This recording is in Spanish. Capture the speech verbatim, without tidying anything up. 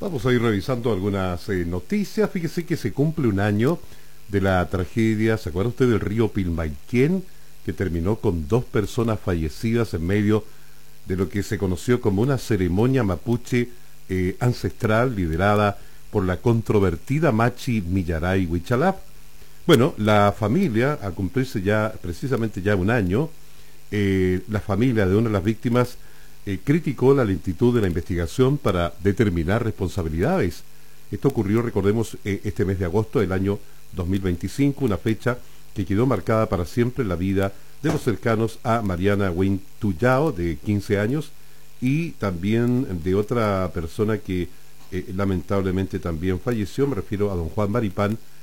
Vamos a ir revisando algunas eh, noticias. Fíjese que se cumple un año de la tragedia, ¿se acuerda usted del río Pilmaiquén? Que terminó con dos personas fallecidas en medio de lo que se conoció como una ceremonia mapuche eh, ancestral liderada por la controvertida Machi Millaray Huichalaf. Bueno, la familia, a cumplirse ya precisamente ya un año, eh, la familia de una de las víctimas eh, criticó la lentitud de la investigación para determinar responsabilidades. Esto ocurrió, recordemos, eh, este mes de agosto del año dos mil veinticinco, una fecha que quedó marcada para siempre en la vida de los cercanos a Mariana Huintuyao, de quince años, y también de otra persona que eh, lamentablemente también falleció. Me refiero a don Juan Maripán,